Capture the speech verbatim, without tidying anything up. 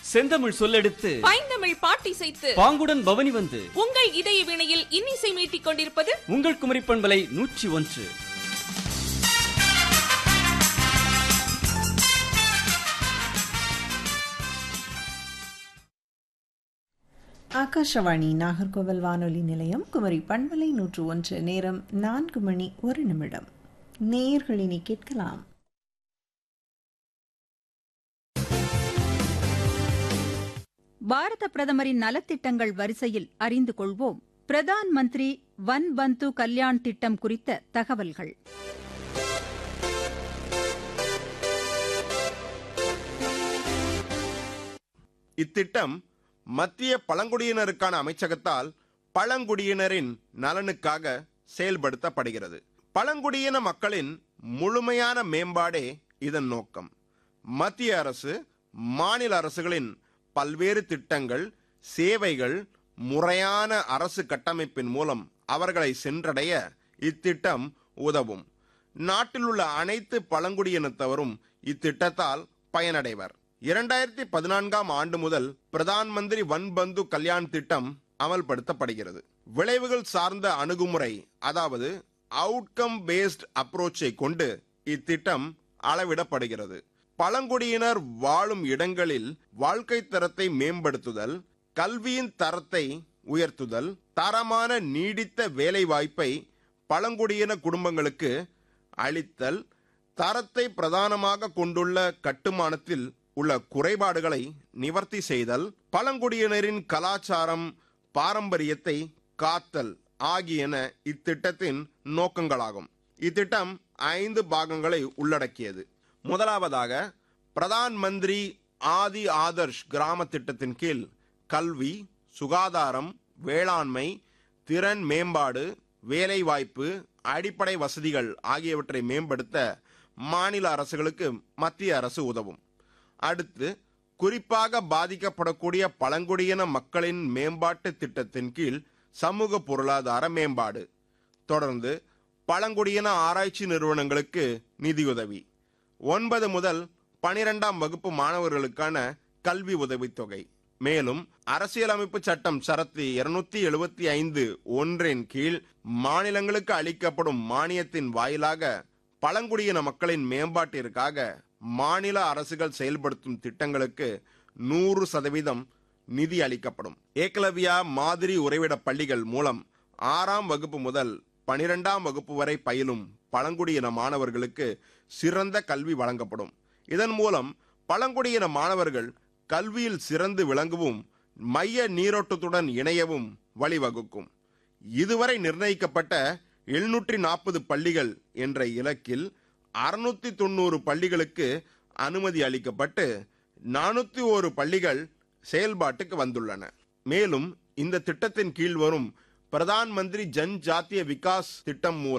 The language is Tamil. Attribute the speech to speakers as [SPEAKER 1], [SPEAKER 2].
[SPEAKER 1] செந்தமிழ் சொல்லெடுத்து
[SPEAKER 2] பைந்தமிழ் பாட்டிசைத்து
[SPEAKER 1] பாங்குடன் பவனி வந்து
[SPEAKER 2] உங்கள் இதய வினையில் இன்னிசை மீட்டிக் கொண்டிருப்பது
[SPEAKER 1] உங்கள் குமரி பண்பலை நூற்றி ஒன்று.
[SPEAKER 3] ஆகாஷவாணி நாகர்கோவில் வானொலி நிலையம் குமரி பண்பலை நூற்று ஒன்று. நேரம் நான்கு மணி ஒரு நிமிடம். நேயர்களினி கேட்கலாம்
[SPEAKER 4] பாரத பிரதமரின் நலத்திட்டங்கள் வரிசையில் அறிந்து கொள்வோம். பிரதான் மந்திரி வன் பந்து கல்யாண் திட்டம் குறித்த தகவல்கள்.
[SPEAKER 5] இத்திட்டம் மத்திய பழங்குடியினருக்கான அமைச்சகத்தால் பழங்குடியினரின் நலனுக்காக செயல்படுத்தப்படுகிறது. பழங்குடியின மக்களின் முழுமையான மேம்பாடே இதன் நோக்கம். மத்திய அரசு, மாநில அரசுகளின் பல்வேறு திட்டங்கள், சேவைகள், முறையான அரசு கட்டமைப்பின் மூலம் அவர்களை சென்றடைய இத்திட்டம் உதவும். நாட்டில் உள்ள அனைத்து பழங்குடியினத்தவரும் இத்திட்டத்தால் பயனடைவர். இரண்டாயிரத்தி பதினான்காம் ஆண்டு முதல் பிரதான் மந்திரி வன் பந்து கல்யாண் திட்டம் அமல்படுத்தப்படுகிறது. விளைவுகள் சார்ந்த அணுகுமுறை, அதாவது அவுட்கம் பேஸ்ட் அப்ரோச்சை கொண்டு இத்திட்டம் அளவிடப்படுகிறது. பழங்குடியினர் வாழும் இடங்களில் வாழ்க்கை தரத்தை மேம்படுத்துதல், கல்வியின் தரத்தை உயர்த்துதல், தரமான நீடித்த வேலை வாய்ப்பை பழங்குடியின குடும்பங்களுக்கு அளித்தல், தரத்தை பிரதானமாக கொண்டுள்ள கட்டுமானத்தில் உள்ள குறைபாடுகளை நிவர்த்தி செய்தல், பழங்குடியினரின் கலாச்சாரம் பாரம்பரியத்தை காத்தல் ஆகியன இத்திட்டத்தின் நோக்கங்களாகும். இத்திட்டம் ஐந்து பாகங்களை உள்ளடக்கியது. முதலாவதாக, பிரதான் மந்திரி ஆதி ஆதர்ஷ் கிராம திட்டத்தின் கீழ் கல்வி, சுகாதாரம், வேளாண்மை, திறன் மேம்பாடு, வேலைவாய்ப்பு, அடிப்படை வசதிகள் ஆகியவற்றை மேம்படுத்த மாநில அரசுகளுக்கு மத்திய அரசு உதவும். அடுத்து, குறிப்பாக பாதிக்கப்படக்கூடிய பழங்குடியின மக்களின் மேம்பாட்டு திட்டத்தின் கீழ் சமூக பொருளாதார மேம்பாடு. தொடர்ந்து, பழங்குடியின ஆராய்ச்சி நிறுவனங்களுக்கு நிதியுதவி. ஒன்பது முதல் பனிரெண்டாம் வகுப்பு மாணவர்களுக்கான கல்வி உதவித்தொகை. மேலும், அரசியலமைப்பு சட்டம் சரத்து இருநூத்தி எழுபத்தி ஐந்து ஒன்றின் கீழ் மாநிலங்களுக்கு அளிக்கப்படும் மானியத்தின் வாயிலாக பழங்குடியின மக்களின் மேம்பாட்டிற்காக மாநில அரசுகள் செயல்படுத்தும் திட்டங்களுக்கு நூறு சதவீதம் நிதி அளிக்கப்படும். ஏகலவ்யா மாதிரி உறைவிட பள்ளிகள் மூலம் ஆறாம் வகுப்பு முதல் பனிரெண்டாம் வகுப்பு வரை பயிலும் பழங்குடியின மாணவர்களுக்கு சிறந்த கல்வி வழங்கப்படும். இதன் மூலம் பழங்குடியின மாணவர்கள் கல்வியில் சிறந்து விளங்கவும் மைய நீரோட்டத்துடன் இணையவும் வழிவகுக்கும். இதுவரை நிர்ணயிக்கப்பட்ட எழுநூற்றி நாற்பது பள்ளிகள் என்ற இலக்கில் அறுநூத்தி தொண்ணூறு பள்ளிகளுக்கு அனுமதி அளிக்கப்பட்டு நானூத்தி ஒரு பள்ளிகள் செயல்பாட்டுக்கு வந்துள்ளன. மேலும் இந்த திட்டத்தின் கீழ் வரும் பிரதான் மந்திரி ஜன் ஜாத்திய விகாஸ் திட்டம் மூலம்